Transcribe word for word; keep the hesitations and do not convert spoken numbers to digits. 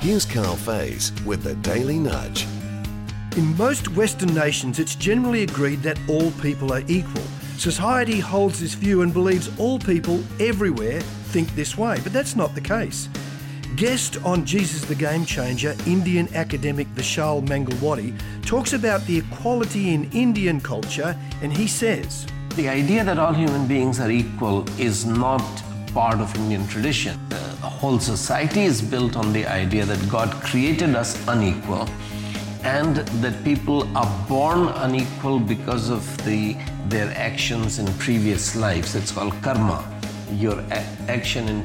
Here's Carl Faze with the Daily Nudge. In most Western nations, it's generally agreed that all people are equal. Society holds this view and believes all people everywhere think this way, but that's not the case. Guest on Jesus the Game Changer, Indian academic Vishal Mangalwadi, talks about the equality in Indian culture, and he says, the idea that all human beings are equal is not part of Indian tradition. The whole society is built on the idea that God created us unequal and that people are born unequal because of the, their actions in previous lives. It's called karma. Your a- action in